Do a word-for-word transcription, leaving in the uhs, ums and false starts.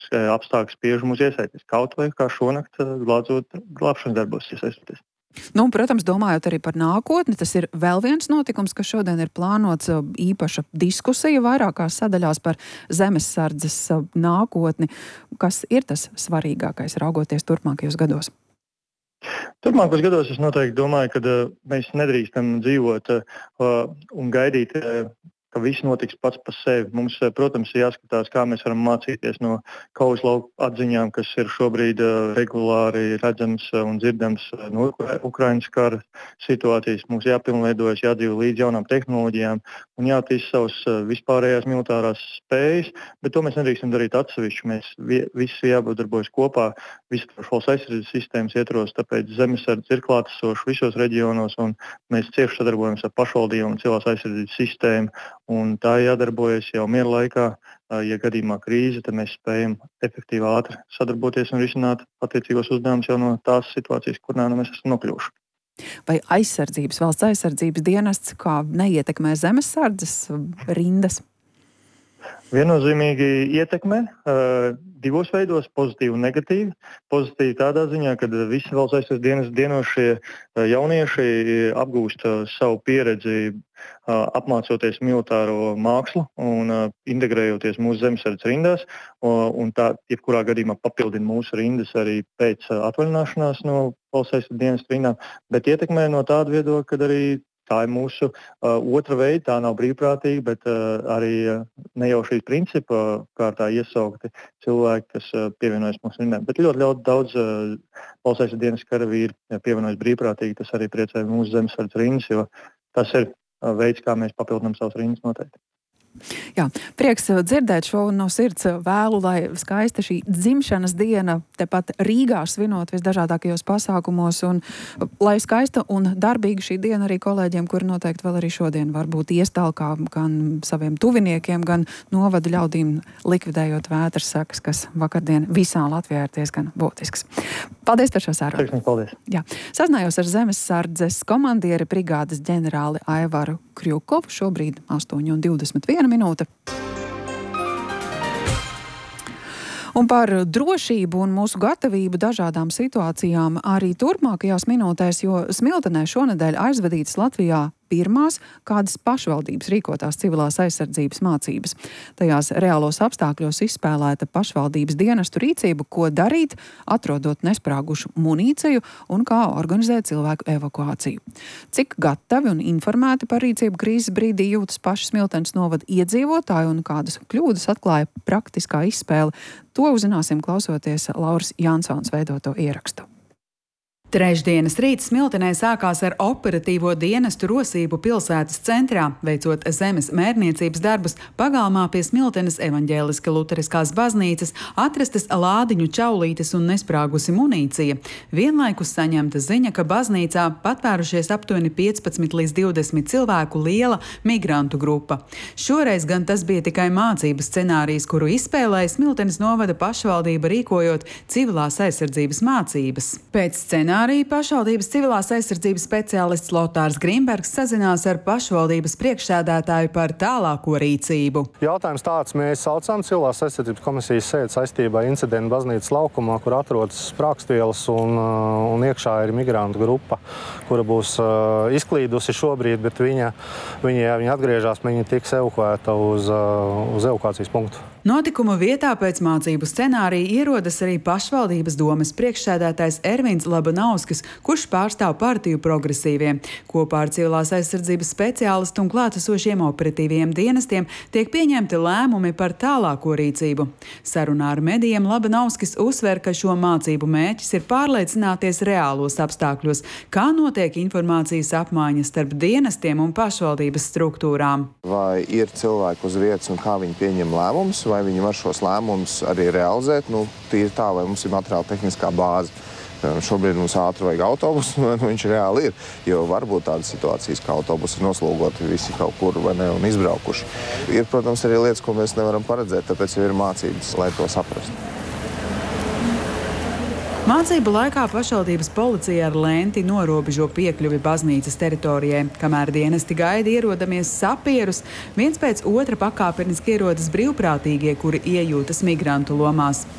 apstākļi spiež mūs iesaistīties. Kaut vai kā šonakt glābot glābšanas darbos iesaistīties. Nu, protams, domājot arī par nākotni, tas ir vēl viens notikums, kas šodien ir plānots īpaša diskusija vairākās sadaļās par zemessardzes nākotni. Kas ir tas svarīgākais raugoties turpmākajos gados? Turpmākos gados es noteikti domāju, ka uh, mēs nedrīkstam dzīvot uh, un gaidīt, uh, ka viss notiks pats par sevi. Mums, uh, protams, ir jāskatās, kā mēs varam mācīties no kaujas lauku atziņām, kas ir šobrīd uh, regulāri redzams uh, un dzirdams uh, no Ukrainas kara situācijas. Mums jāpilnveidojas, jādzīvo līdz jaunām tehnoloģijām un jātīst savas uh, vispārējās militārās spējas, bet to mēs nedrīkstam darīt atsevišķi. Mēs vi, visi jādarbojas kopā, visas valsts aizsardzības sistēmas ietvaros, tāpēc zemesardze ir klātesoša visos reģionos, un mēs cieši sadarbojamies ar pašvaldībām un civilās aizsardzības sistēmu, un tā jādarbojas jau miera laikā. Ja gadījumā krīze, tad mēs spējam efektīvi ātri sadarboties un risināt attiecīgos uzdevumus jau no tās situācijas, kurā nu mēs esam nokļuvuši. Vai aizsardzības, valsts aizsardzības dienests kā neietekmē zemesardzes rindas? Viennozīmīgi ietekmē uh, divos veidos, pozitīvi un negatīvi. Pozitīvi tādā ziņā, ka visi valsts aizsardzības dienas dienošie uh, jaunieši apgūst uh, savu pieredzi, uh, apmācoties militāro mākslu un uh, integrējoties mūsu zemesardzes rindās, uh, un tā jebkurā gadījumā papildina mūsu rindas arī pēc uh, atvaļināšanās no valsts aizsardzības dienas rindām, bet ietekmē no tāda viedokļa, kad arī tā ir mūsu uh, otra veida, tā nav brīvprātīga, bet uh, arī uh, nejaušības principa kārtā iesaukti cilvēki, kas uh, pievienojas mūsu rindām. Bet ļoti, ļoti daudz uh, valsts aizsardzības dienas karavīri pievienojas brīvprātīgi, tas arī priecē mūsu zemesardzes rindas, jo tas ir uh, veids, kā mēs papildinām savas rindas noteikti. Jā, prieks dzirdēt šo no sirds vēlu, lai skaista šī dzimšanas diena tepat Rīgā svinot visdažādākajos pasākumos, un lai skaista un darbīga šī diena arī kolēģiem, kuri noteikti vēl arī šodien varbūt iestalkā gan saviem tuviniekiem, gan novadu ļaudīm likvidējot vētras sekas, kas vakardien visā Latvijā ir diezgan būtisks. Paldies par šo sarunu. Paldies. Jā. Sazinājos ar zemesardzes komandieri brigādes ģenerāli Aivaru Kļukovu, šobrīd astoņi un divdesmit viena minūte. Un par drošību un mūsu gatavību dažādām situācijām arī turpmākajās minūtēs, jo Smiltenē šonedēļ aizvadītas Latvijā pirmās kādas pašvaldības rīkotās civilās aizsardzības mācības. Tajās reālos apstākļos izspēlēta pašvaldības dienestu rīcību, ko darīt, atrodot nesprāgušu munīciju un kā organizēt cilvēku evakuāciju. Cik gatavi un informēti par rīcību krīzes brīdī jūtas paši Smiltenes novada iedzīvotāji un kādas kļūdas atklāja praktiskā izspēle, to uzzināsim klausoties Lauras Jansons veidoto ierakstu. Trešdienas rīts Smiltenē sākās ar operatīvo dienestu rosību pilsētas centrā, veicot zemes mērniecības darbus pagalmā pie Smiltenes evaņģēliska luteriskās baznīcas, atrastas lādiņu čaulītes un nesprāgusi munīcija. Vienlaikus saņemta ziņa, ka baznīcā patvērušies aptuveni piecpadsmit līdz divdesmit cilvēku liela migrantu grupa. Šoreiz gan tas bija tikai mācības scenārijs, kuru izspēlēja Smiltenes novada pašvaldība rīkojot civilās aizsardzības mācības. Pēc scenārija Arī pašvaldības civilās aizsardzības speciālists Lotārs Grimbergs sazinās ar pašvaldības priekšsēdētāju par tālāko rīcību. Jautājums tāds, mēs saucam civilās aizsardzības komisijas sēdi saistībā incidentu baznīcas laukumā, kur atrodas sprāgstvielas un, un iekšā ir migrantu grupa, kura būs uh, izklīdusi šobrīd, bet viņa, viņa, ja viņa atgriežas, viņa tiks evakuēta uz, uh, uz evakuācijas punktu. Notikumu vietā pēc mācību scenārija ierodas arī pašvaldības domes priekšsēdētājs Ervins Labanauskis, kurš pārstāv partiju progresīvie. Kopā ar civilās aizsardzības speciālistu un klātesošiem operatīviem dienestiem tiek pieņemti lēmumi par tālāko rīcību. Sarunā ar medijiem Labanauskis uzsver, ka šo mācību mērķis ir pārliecināties reālos apstākļos, kā notiek informācijas apmaiņa starp dienestiem un pašvaldības struktūrām. Vai ir cilvēki uz vietas un kā viņi pieņem lēmumus, vai viņi var šos lēmumus arī realizēt, nu, tīri tā, vai mums ir materiāla tehniskā bāze. Šobrīd mums ātri vajag autobusu, nu viņš reāli ir, jo var būt tādas situācijas, ka autobusi ir noslogoti visi kaut kur vai ne un izbraukuši. Ir, protams, arī lietas, ko mēs nevaram paredzēt, tāpēc jau ir mācības, lai to saprastu. Mācību laikā pašvaldības policija ar lenti norobežo piekļuvi baznīcas teritorijai. Kamēr dienesti gaida ierodamies sapierus, viens pēc otra pakāpeniski ierodas brīvprātīgie, kuri iejūtas migrantu lomās.